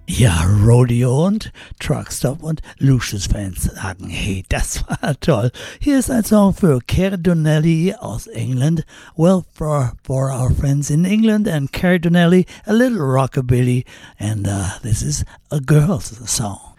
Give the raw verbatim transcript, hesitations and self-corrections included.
Ja, Rodeo und Truckstop und Lucius-Fans sagen, hey, das war toll. Hier ist ein Song für Kerry Donnelly aus England. Well, for, for our friends in England and Kerry Donnelly, a little rockabilly. And uh, this is a girl's song.